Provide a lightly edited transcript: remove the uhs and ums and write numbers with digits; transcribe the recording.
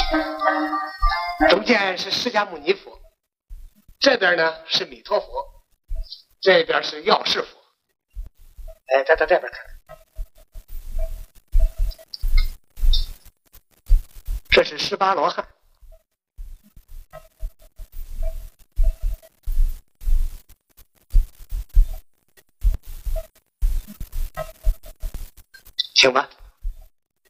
中间是释迦牟尼佛，这边呢是弥陀佛，这边是药师佛。哎，咱到这边看，这是18罗汉。请吧。